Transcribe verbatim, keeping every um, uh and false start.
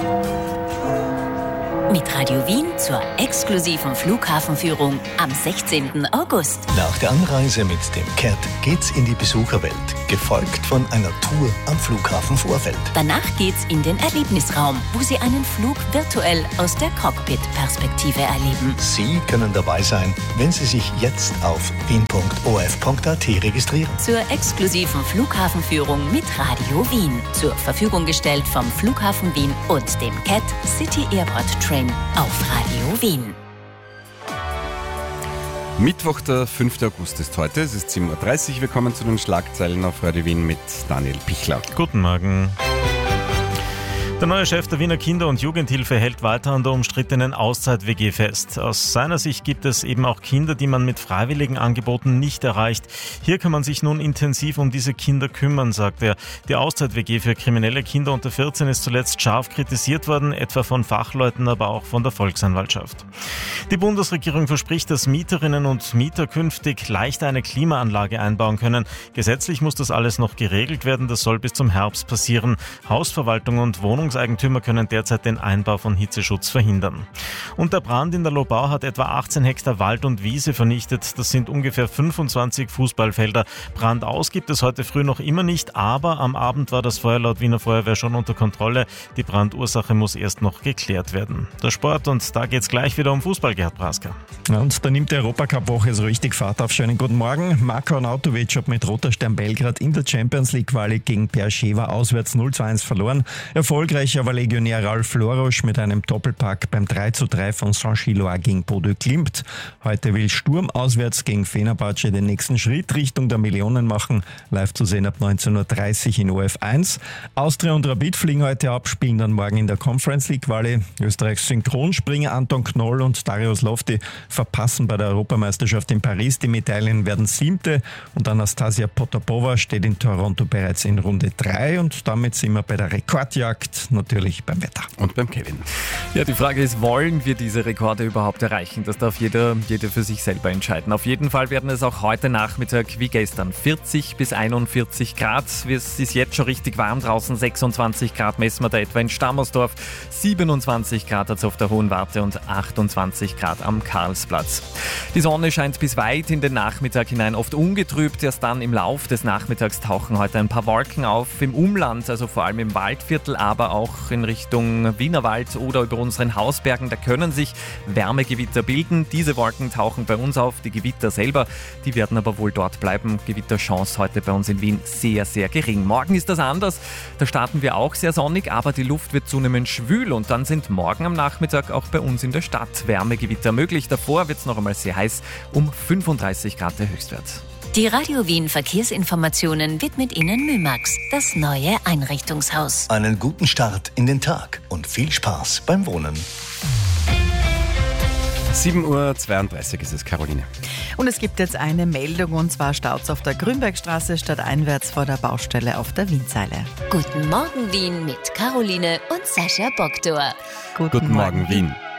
Mit Radio Wien zur exklusiven Flughafenführung am sechzehnten August. Nach der Anreise mit dem C A T geht's in die Besucherwelt, gefolgt von einer Tour am Flughafen Vorfeld. Danach geht's in den Erlebnisraum, wo Sie einen Flug virtuell aus der Cockpit-Perspektive erleben. Sie können dabei sein, wenn Sie sich jetzt auf wien punkt o f punkt a t registrieren. Zur exklusiven Flughafenführung mit Radio Wien. Zur Verfügung gestellt vom Flughafen Wien und dem C A T City Airport Train auf Radio Wien. Mittwoch, der fünften August ist heute. Es ist sieben Uhr dreißig. Wir kommen zu den Schlagzeilen auf Radio Wien mit Daniel Pichler. Guten Morgen. Der neue Chef der Wiener Kinder- und Jugendhilfe hält weiter an der umstrittenen Auszeit-W G fest. Aus seiner Sicht gibt es eben auch Kinder, die man mit freiwilligen Angeboten nicht erreicht. Hier kann man sich nun intensiv um diese Kinder kümmern, sagt er. Die Auszeit-W G für kriminelle Kinder unter vierzehn ist zuletzt scharf kritisiert worden, etwa von Fachleuten, aber auch von der Volksanwaltschaft. Die Bundesregierung verspricht, dass Mieterinnen und Mieter künftig leichter eine Klimaanlage einbauen können. Gesetzlich muss das alles noch geregelt werden. Das soll bis zum Herbst passieren. Hausverwaltung und Wohnungs Eigentümer können derzeit den Einbau von Hitzeschutz verhindern. Und der Brand in der Lobau hat etwa achtzehn Hektar Wald und Wiese vernichtet. Das sind ungefähr fünfundzwanzig Fußballfelder. Brand aus gibt es heute früh noch immer nicht, aber am Abend war das Feuer laut Wiener Feuerwehr schon unter Kontrolle. Die Brandursache muss erst noch geklärt werden. Der Sport, und da geht es gleich wieder um Fußball, Gerhard Prasker. Ja, und da nimmt die Europacup-Woche so richtig Fahrt auf. Schönen guten Morgen. Marko Arnautovic hat mit Roter Stern Belgrad in der Champions League-Quali gegen Beersheva auswärts null zu eins verloren. Erfolgreich war Legionär Ralf Lorosch mit einem Doppelpack beim drei zu drei von Saint-Gilloise gegen Bodø Glimt. Heute will Sturm auswärts gegen Fenerbahce den nächsten Schritt Richtung der Millionen machen. Live zu sehen ab neunzehn Uhr dreißig in O F eins. Austria und Rapid fliegen heute ab, spielen dann morgen in der Conference League Quali. Österreichs Synchronspringer Anton Knoll und Darius Lofty verpassen bei der Europameisterschaft in Paris. Die Medaillen werden siebte und Anastasia Potapova steht in Toronto bereits in Runde drei und damit sind wir bei der Rekordjagd, natürlich beim Wetter. Und beim Kevin. Ja, die Frage ist, wollen wir diese Rekorde überhaupt erreichen? Das darf jeder, jede für sich selber entscheiden. Auf jeden Fall werden es auch heute Nachmittag wie gestern vierzig bis einundvierzig Grad. Es ist jetzt schon richtig warm draußen, sechsundzwanzig Grad messen wir da etwa in Stammersdorf, siebenundzwanzig Grad hat es auf der Hohen Warte und achtundzwanzig Grad am Karlsplatz. Die Sonne scheint bis weit in den Nachmittag hinein, oft ungetrübt. Erst dann im Lauf des Nachmittags tauchen heute ein paar Wolken auf. Im Umland, also vor allem im Waldviertel, aber auch in Richtung Wienerwald oder über unseren Hausbergen, da können sich Wärmegewitter bilden. Diese Wolken tauchen bei uns auf, die Gewitter selber, die werden aber wohl dort bleiben. Gewitterchance heute bei uns in Wien sehr, sehr gering. Morgen ist das anders, da starten wir auch sehr sonnig, aber die Luft wird zunehmend schwül und dann sind morgen am Nachmittag auch bei uns in der Stadt Wärmegewitter möglich. Davor wird es noch einmal sehr heiß, um fünfunddreißig Grad der Höchstwert. Die Radio Wien Verkehrsinformationen widmet Ihnen Mymax, das neue Einrichtungshaus. Einen guten Start in den Tag und viel Spaß beim Wohnen. sieben Uhr zweiunddreißig ist es, Caroline. Und es gibt jetzt eine Meldung, und zwar staut's auf der Grünbergstraße stadteinwärts vor der Baustelle auf der Wienseile. Guten Morgen Wien mit Caroline und Sascha Boktor. Guten, Guten Morgen, Morgen Wien.